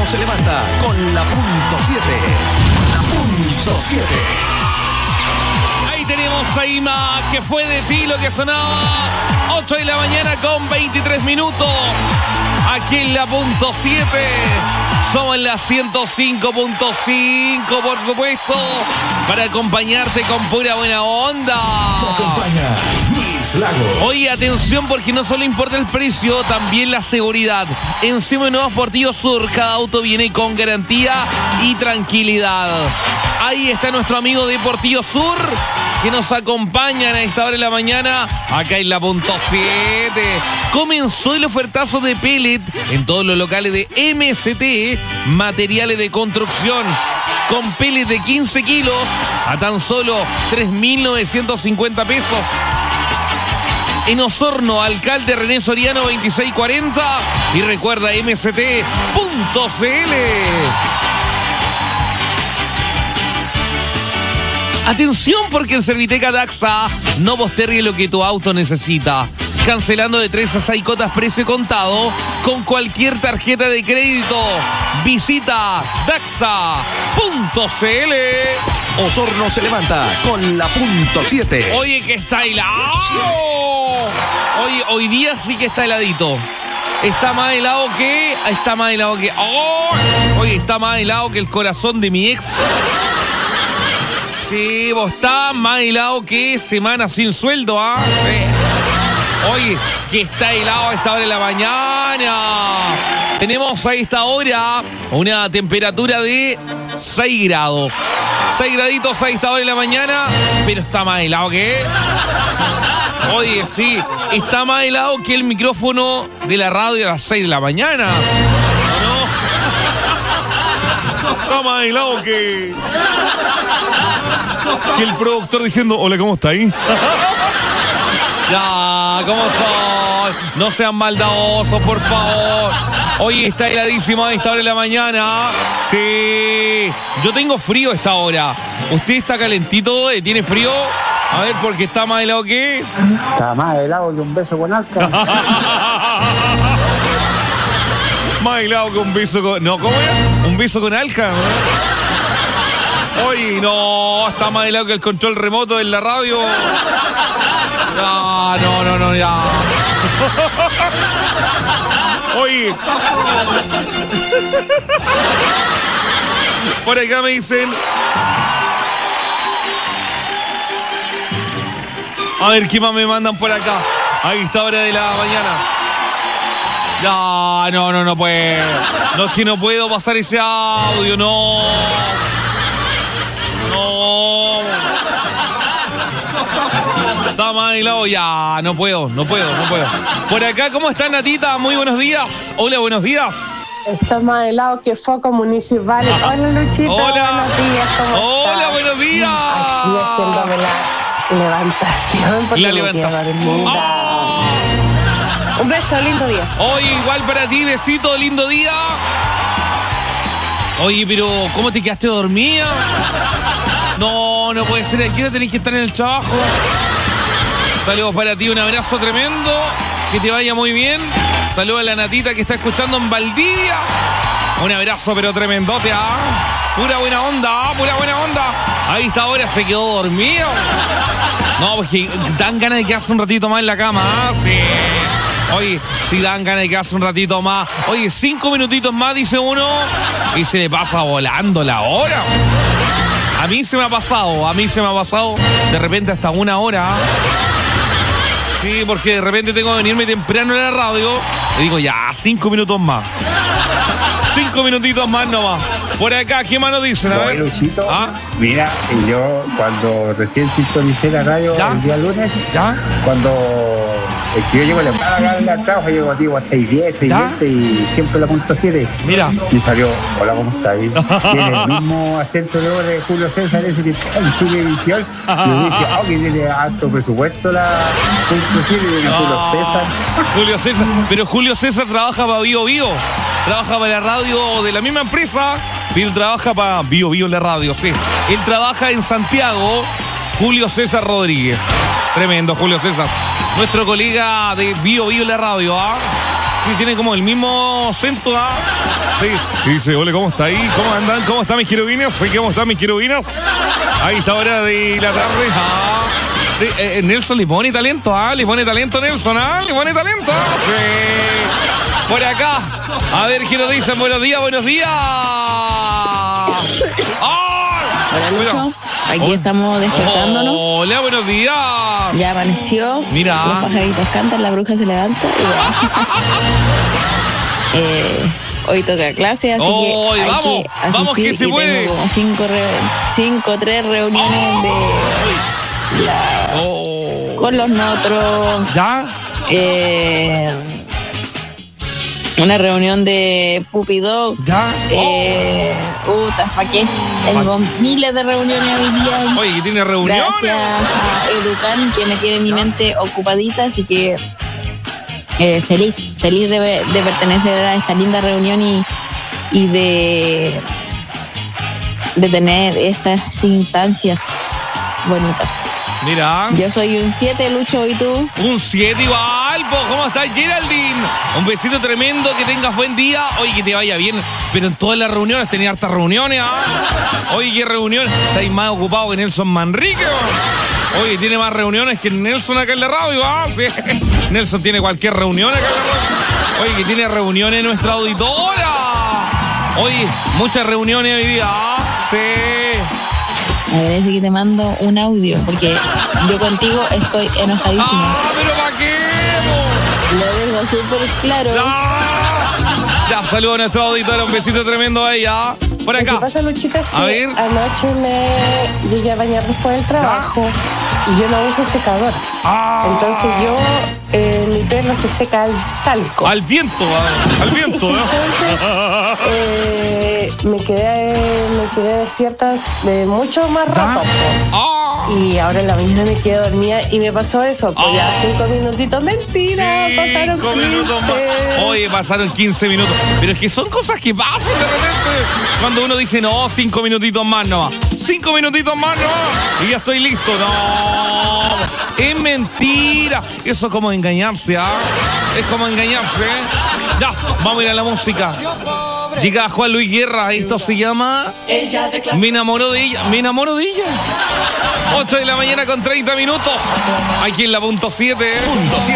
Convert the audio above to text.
Osorno se levanta con la punto 7. La punto 7. Ahí tenemos a Ima, que fue de ti lo que sonaba. 8 de la mañana con 23 minutos. Aquí en la punto 7. Somos en la 105.5, por supuesto, para acompañarte con pura buena onda. Te acompaña Luis Lago. Oye, atención, porque no solo importa el precio, también la seguridad. En Seminuevos Portillo Sur, cada auto viene con garantía y tranquilidad. Ahí está nuestro amigo de Portillo Sur, que nos acompañan a esta hora de la mañana, acá en la punto 7. Comenzó el ofertazo de pellet en todos los locales de MST, materiales de construcción, con pellet de 15 kilos a tan solo 3.950 pesos. En Osorno, alcalde René Soriano 2640. Y recuerda mst.cl. Atención, porque en Serviteca Daxa no postergue lo que tu auto necesita. Cancelando de 3 a 6 cotas precio contado con cualquier tarjeta de crédito. Visita daxa.cl. Osorno se levanta con la punto 7. Oye, que está helado. Oye, hoy día sí que está heladito. Está más helado que... ¡Oh! Oye, está más helado que el corazón de mi ex. Sí, vos está más helado que semana sin sueldo, ¿ah? Sí. Oye, que está helado a esta hora de la mañana. Tenemos a esta hora una temperatura de 6 grados. 6 graditos a esta hora de la mañana, pero está más helado que... Oye, sí, está más helado que el micrófono de la radio a las 6 de la mañana. ¿No? Está más helado que el productor diciendo, hola, ¿cómo está ahí? Ya, ¿cómo son? No sean maldadosos, por favor. Oye, está heladísimo a esta hora de la mañana. Sí, yo tengo frío a esta hora. ¿Usted está calentito? ¿Tiene frío? A ver, porque está más helado que... Está más helado que un beso con alca. Más helado que un beso con... No, ¿cómo era? Un beso con alca, ¿no? Oye, no, está más helado que el control remoto en la radio. No, ya. Oye. Por acá me dicen... A ver, ¿qué más me mandan por acá? A esta hora de la mañana. No puedo. No, es que no puedo pasar ese audio, no. Está más helado, ya, no puedo. Por acá, ¿cómo está Natita? Muy buenos días. Hola, buenos días. Está más helado que foco municipal. Hola, Luchito. Hola. Buenos días, ¿cómo Hola, estás? buenos días. Aquí haciéndome la levantación porque me quedo dormida. Oh. Un beso, lindo día. Oye, igual para ti, besito, lindo día. Oye, pero ¿cómo te quedaste dormida? No puede ser. Aquí no tenés que estar en el trabajo. Saludos para ti, un abrazo tremendo. Que te vaya muy bien. Saludos a la Natita que está escuchando en Valdivia. Un abrazo, pero tremendote, ¿ah? Pura buena onda. Ahí está, ahora se quedó dormido. No, porque dan ganas de quedarse un ratito más en la cama, ¿ah? Sí. Oye, si dan ganas de quedarse un ratito más. Oye, 5 minutitos más, dice uno, y se le pasa volando la hora. A mí se me ha pasado de repente hasta 1 hora. Sí, porque de repente tengo que venirme temprano en la radio y digo, ya, 5 minutos más. 5 minutitos más nomás. Por acá, ¿qué más nos dicen? A ver. Luchito, ¿Ah? mira, yo cuando recién sintonicé la radio el día lunes, ¿Ya? cuando es que yo llego a la trabajo, llego a 6:10, 6:20 y siempre la punto 7. Mira. Y salió, hola, ¿cómo está ahí? Tiene el mismo acento de voz de Julio César, ese que está en Chilevisión. Y yo dije, que tiene alto presupuesto la punto 7 de Julio César. Julio César, pero Julio César trabaja para Bio Bio. Trabaja para la radio de la misma empresa, pero trabaja para Bio Bio la radio, sí. Él trabaja en Santiago, Julio César Rodríguez. Tremendo, Julio César. Nuestro colega de Bio Bio la radio, ¿ah? Sí, tiene como el mismo acento, ¿ah? Sí. Y dice, hola, ¿cómo está ahí? ¿Cómo andan? ¿Cómo están mis querubines? ¿Cómo están mis querubines? Ahí está hora de la tarde. Sí, Nelson le pone talento, le pone talento Nelson, le pone talento. Sí. Por acá. A ver qué nos dicen. Buenos días, buenos días. Hola, Lucho. Aquí estamos despertándonos. Hola, buenos días. Ya amaneció. Mira. Los pajaritos cantan, la bruja se levanta. Hoy toca clase, así que hay vamos, que asistir. vamos que se puede. Tengo como 3 reuniones con los nosotros. ¿Ya? Una reunión de Puppy Dog. ¿Ya? ¿Para qué? Tengo miles de reuniones hoy día. Oye, ¿tiene reuniones? Gracias a Educan, que me tiene mi mente ocupadita, así que feliz de pertenecer a esta linda reunión y de tener estas instancias bonitas. Mira. Yo soy un 7, Lucho, ¿y tú? Un 7 igual, ¿cómo estás, Geraldine? Un besito tremendo, que tengas buen día. Oye, que te vaya bien. Pero en todas las reuniones, tenía hartas reuniones, Oye, ¿qué reunión? Estáis más ocupado que Nelson Manrique, Oye, tiene más reuniones que Nelson acá en la radio, Sí. Nelson tiene cualquier reunión acá en la radio. Oye, que tiene reuniones en nuestra auditora. Oye, muchas reuniones hoy día, Sí. A ver, así que te mando un audio, porque yo contigo estoy enojadísima. ¿Pero para qué? Lo dejo súper claro. Ya, saludo a nuestra auditora, un besito tremendo a ella. Por acá. Lo que pasa, Luchito, es A que ver. anoche me llegué a bañar después del trabajo y yo no uso secador. Entonces mi pelo se seca al talco. Al viento, ¿no? Entonces, me quedé despierta de mucho más rato. Y ahora en la mañana me quedé dormida y me pasó eso. Pues ya 5 minutitos. Mentira, pasaron 15. Oye, pasaron 15 minutos. Pero es que son cosas que pasan de repente. Cuando uno dice, no, 5 minutitos más nomás. 5 minutitos más nomás. Y ya estoy listo. No, es mentira. Eso es como engañarse, Es como engañarse, Ya, vamos a ir a la música. Llega Juan Luis Guerra, esto se llama Me enamoro de ella. 8 de la mañana con 30 minutos. Aquí en la punto 7.